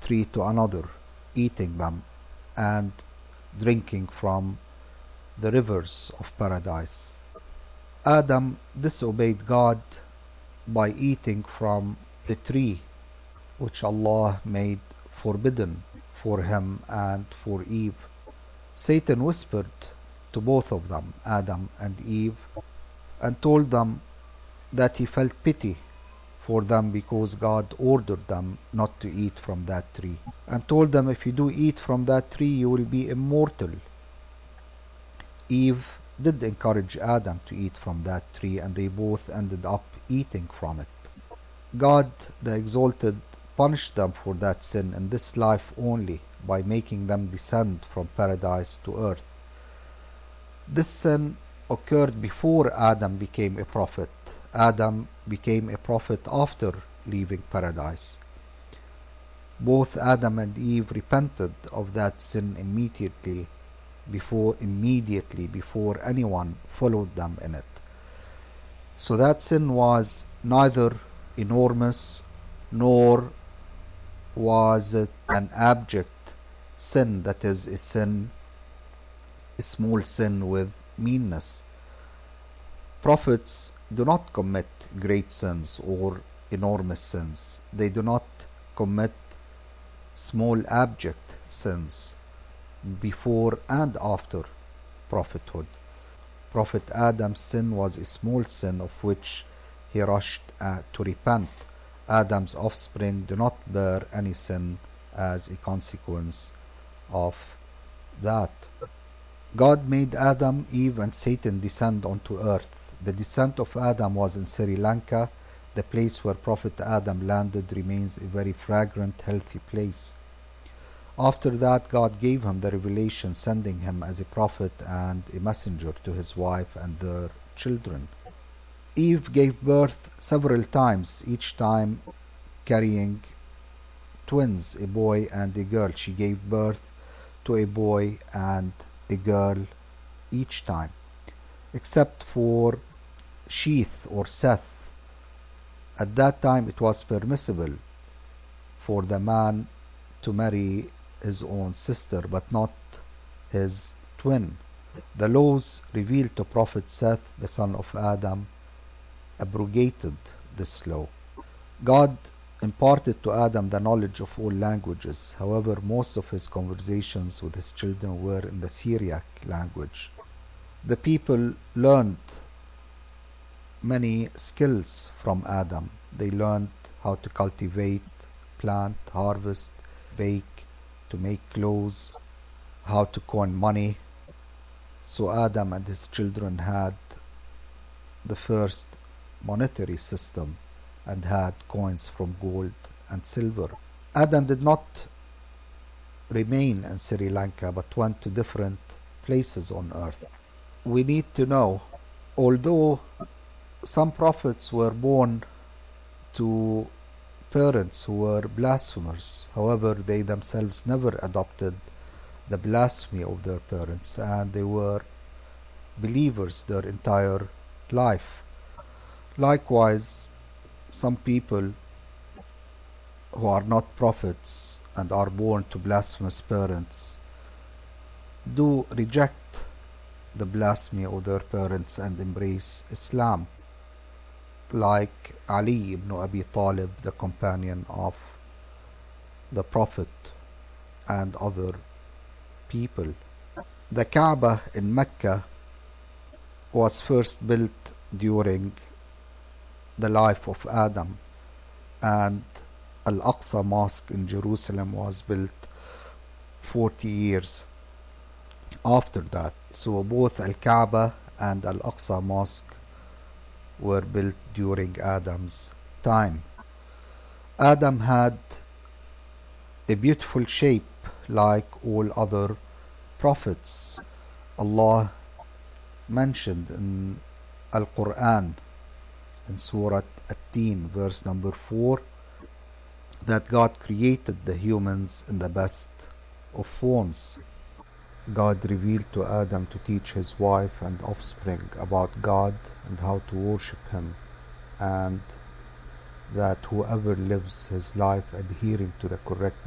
tree to another, eating them and drinking from the rivers of paradise. Adam disobeyed God by eating from the tree which Allah made forbidden for him and for Eve. Satan whispered to both of them, Adam and Eve, and told them that he felt pity for them because God ordered them not to eat from that tree, and told them, if you do eat from that tree, you will be immortal. Eve did encourage Adam to eat from that tree, and they both ended up eating from it. God, the Exalted, punished them for that sin in this life only by making them descend from paradise to earth. This sin occurred before Adam became a prophet. Adam became a prophet after leaving paradise. Both Adam and Eve repented of that sin immediately before anyone followed them in it. So that sin was neither enormous nor was it an abject sin, that is a small sin with meanness. Prophets do not commit great sins or enormous sins. They do not commit small abject sins before and after prophethood. Prophet Adam's sin was a small sin of which he rushed to repent. Adam's offspring do not bear any sin as a consequence of that. God made Adam, Eve, and Satan descend onto earth. The descent of Adam was in Sri Lanka. The place where Prophet Adam landed remains a very fragrant, healthy place. After that, God gave him the revelation, sending him as a prophet and a messenger to his wife and their children. Eve gave birth several times, each time carrying twins, a boy and a girl. She gave birth to a boy and a girl each time, except for Sheath or Seth. At that time it was permissible for the man to marry his own sister, but not his twin. The laws revealed to Prophet Seth, the son of Adam, abrogated this law. God imparted to Adam the knowledge of all languages. However, most of his conversations with his children were in the Syriac language. The people learned many skills from Adam. They learned how to cultivate, plant, harvest, bake, to make clothes, how to coin money. So Adam and his children had the first monetary system and had coins from gold and silver. Adam did not remain in Sri Lanka but went to different places on earth. We need to know, although some prophets were born to parents who were blasphemers, however, they themselves never adopted the blasphemy of their parents, and they were believers their entire life. Likewise, some people who are not prophets and are born to blasphemous parents do reject the blasphemy of their parents and embrace Islam, like Ali ibn Abi Talib, the companion of the Prophet, and other people. The Kaaba in Mecca was first built during the life of Adam, and Al-Aqsa Mosque in Jerusalem was built 40 years after that. So both Al-Kaaba and Al-Aqsa Mosque were built during Adam's time. Adam had a beautiful shape like all other prophets. Allah mentioned in Al-Quran in Surah At-Teen, verse number 4, that God created the humans in the best of forms. God revealed to Adam to teach his wife and offspring about God and how to worship him, and that whoever lives his life adhering to the correct